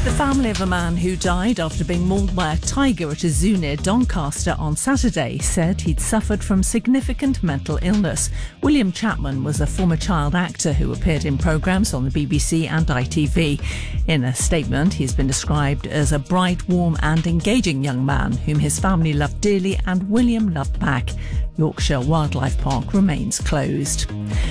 The family of a man who died after being mauled by a tiger at a zoo near Doncaster on Saturday said he'd suffered from significant mental illness. William Chapman was a former child actor who appeared in programmes on the BBC and ITV. In a statement, he's been described as a bright, warm and engaging young man whom his family loved dearly and William loved back. Yorkshire Wildlife Park remains closed.